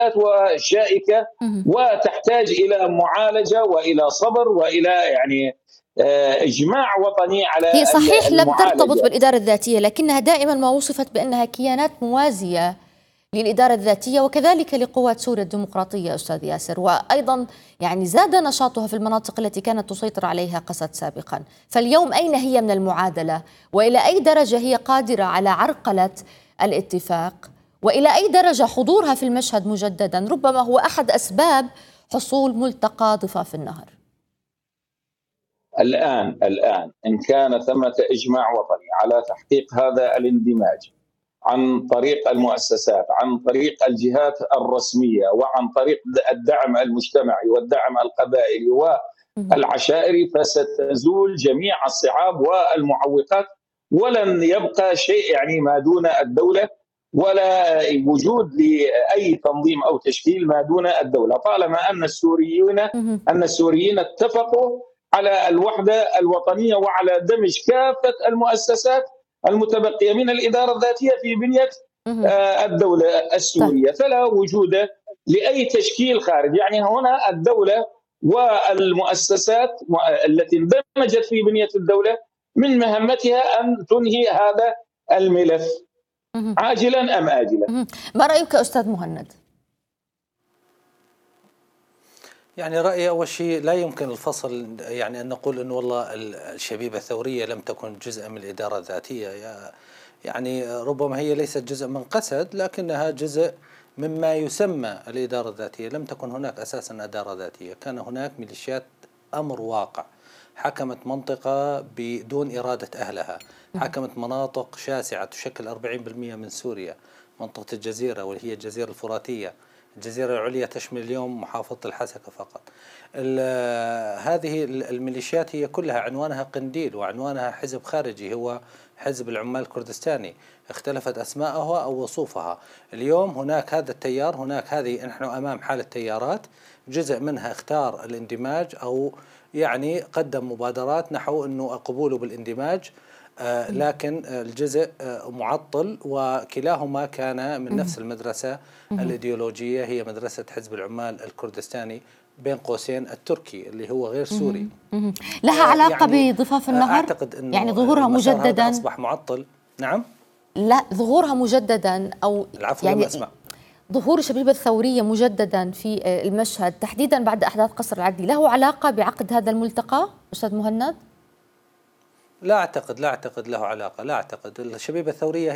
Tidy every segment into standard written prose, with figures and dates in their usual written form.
وشائكة، مهم. وتحتاج إلى معالجة وإلى صبر وإلى يعني إجماع وطني على هي صحيح لم ترتبط المعالجة. بالإدارة الذاتية، لكنها دائما ما وصفت بأنها كيانات موازية للإدارة الذاتية وكذلك لقوات سوريا الديمقراطية أستاذ ياسر، وأيضا يعني زاد نشاطها في المناطق التي كانت تسيطر عليها قسد سابقا. فاليوم أين هي من المعادلة؟ وإلى أي درجة هي قادرة على عرقلة الاتفاق؟ وإلى أي درجة حضورها في المشهد مجددا ربما هو أحد أسباب حصول ملتقى ضفاف النهر؟ الآن إن كان ثمة إجماع وطني على تحقيق هذا الاندماج عن طريق المؤسسات، عن طريق الجهات الرسمية، وعن طريق الدعم المجتمعي والدعم القبائلي والعشائري، فستزول جميع الصعاب والمعوقات، ولن يبقى شيء يعني ما دون الدولة، ولا وجود لأي تنظيم أو تشكيل ما دون الدولة، طالما أن السوريين اتفقوا على الوحدة الوطنية وعلى دمج كافة المؤسسات المتبقية من الإدارة الذاتية في بنية الدولة السورية. فلا وجود لأي تشكيل خارج، يعني هنا الدولة والمؤسسات التي اندمجت في بنية الدولة من مهمتها أن تنهي هذا الملف عاجلا أم آجلا. ما رأيك أستاذ مهند؟ يعني رأيي أول شيء لا يمكن الفصل، يعني أن نقول أنه والله الشبيبة الثورية لم تكن جزءا من الإدارة الذاتية، يعني ربما هي ليست جزء من قسد لكنها جزء مما يسمى الإدارة الذاتية. لم تكن هناك أساسا إدارة ذاتية، كان هناك ميليشيات أمر واقع حكمت منطقة بدون إرادة أهلها، حكمت مناطق شاسعة تشكل 40% من سوريا، منطقة الجزيرة وهي الجزيرة الفراتية. الجزيرة العليا تشمل اليوم محافظة الحسكة فقط. هذه الميليشيات هي كلها عنوانها قنديل وعنوانها حزب خارجي، هو حزب العمال الكردستاني، اختلفت أسماءها أو وصوفها. اليوم هناك هذا التيار، هناك هذه، نحن أمام حالة تيارات، جزء منها اختار الاندماج أو يعني قدم مبادرات نحو أنه قبوله بالاندماج، لكن الجزء معطل، وكلاهما كان من نفس المدرسة الإيديولوجية، هي مدرسة حزب العمال الكردستاني بين قوسين التركي اللي هو غير سوري. لها علاقة يعني بضفاف النهر؟ أعتقد أنه يعني ظهورها مجددا أصبح معطل. نعم؟ لا، ظهورها مجددا أو العفو يعني لم أسمع. ظهور الشبيبة الثورية مجددا في المشهد تحديدا بعد أحداث قصر العدلي له علاقة بعقد هذا الملتقى أستاذ مهند؟ لا أعتقد له علاقة، لا أعتقد. الشبيبة الثورية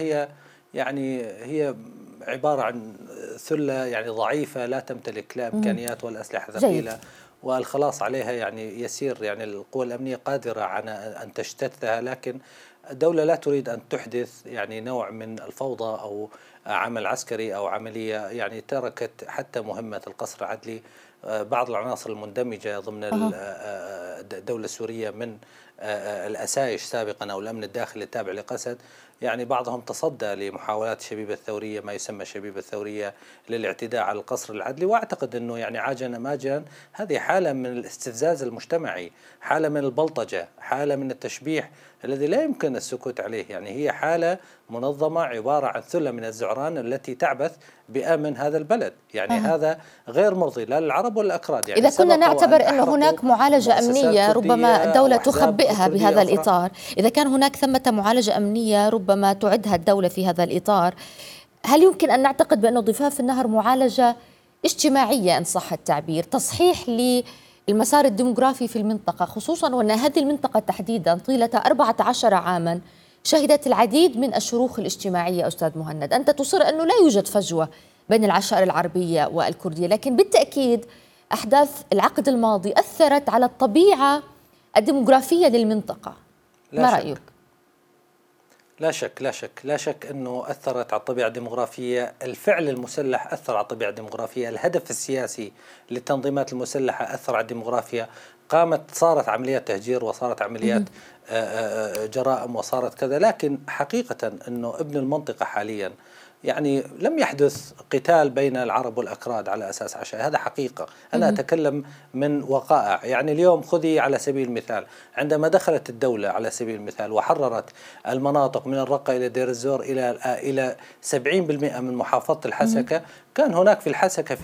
هي عبارة عن ثلة يعني ضعيفة لا تمتلك لا إمكانيات ولا أسلحة ثقيلة، والخلاص عليها يعني يسير. يعني القوى الأمنية قادرة على أن تجتثها، لكن الدولة لا تريد أن تحدث يعني نوع من الفوضى أو عمل عسكري أو عملية. يعني تركت حتى مهمة القصر العدلي بعض العناصر المندمجة ضمن الدولة السورية من الأسايش سابقا أو الأمن الداخلي التابع لقسد، يعني بعضهم تصدى لمحاولات الشبيبة الثورية، ما يسمى الشبيبة الثورية، للاعتداء على القصر العدلي. وأعتقد أنه يعني عاجلا أم آجلا هذه حالة من الاستفزاز المجتمعي، حالة من البلطجة، حالة من التشبيح الذي لا يمكن السكوت عليه. يعني هي حالة منظمة عبارة عن ثلة من الزعران التي تعبث بأمن هذا البلد. يعني هذا غير مرضي لا للعرب ولا الأكراد. يعني إذا كنا نعتبر أن هناك معالجة أمنية ربما الدولة تخبئها بهذا الإطار، إذا كان هناك ثمة معالجة أمنية ربما تعدها الدولة في هذا الإطار، هل يمكن أن نعتقد بأن ضفاف النهر معالجة اجتماعية إن صح التعبير، تصحيح للمسار الديموغرافي في المنطقة، خصوصا وأن هذه المنطقة تحديدا طيلة 14 عاما شهدت العديد من الشروخ الاجتماعية؟ أستاذ مهند، أنت تصر أنه لا يوجد فجوة بين العشائر العربية والكردية، لكن بالتأكيد أحداث العقد الماضي أثرت على الطبيعة الديموغرافية للمنطقة. ما رأيك؟ لا شك أنه أثرت على الطبيعة الديمغرافية. الفعل المسلح أثر على الطبيعة الديمغرافية، الهدف السياسي للتنظيمات المسلحة أثر على الديمغرافيا. صارت عمليات تهجير وصارت عمليات جرائم وصارت كذا، لكن حقيقة أنه ابن المنطقة حاليا يعني لم يحدث قتال بين العرب والأكراد على أساس عشائري، هذا حقيقة. أنا أتكلم من وقائع. يعني اليوم خذي على سبيل المثال عندما دخلت الدولة على سبيل المثال وحررت المناطق من الرقة إلى دير الزور إلى 70% من محافظة الحسكة، كان هناك في الحسكة